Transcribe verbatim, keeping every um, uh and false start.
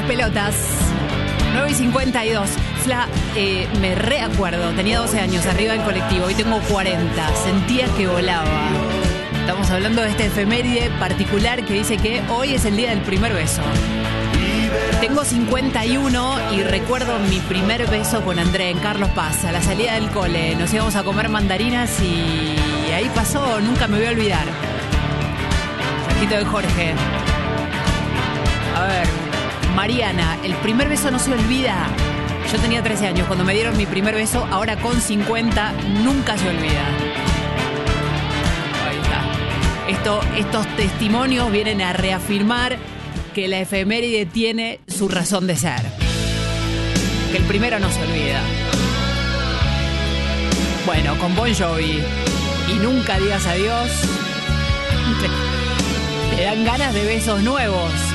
las pelotas. nueve y cincuenta y dos. Fla, eh, me reacuerdo, tenía doce años arriba del colectivo, hoy tengo cuarenta, sentía que volaba. Estamos hablando de este efeméride particular que dice que hoy es el día del primer beso. Tengo cincuenta y uno y recuerdo mi primer beso con André en Carlos Paz, a la salida del cole. Nos íbamos a comer mandarinas y ahí pasó, nunca me voy a olvidar. Mensajito de Jorge. A ver, Mariana, el primer beso no se olvida. Yo tenía trece años cuando me dieron mi primer beso, ahora con cincuenta nunca se olvida. Ahí está. Esto, estos testimonios vienen a reafirmar que la efeméride tiene su razón de ser. Que el primero no se olvida. Bueno, con Bon Jovi y Nunca digas adiós, te dan ganas de besos nuevos.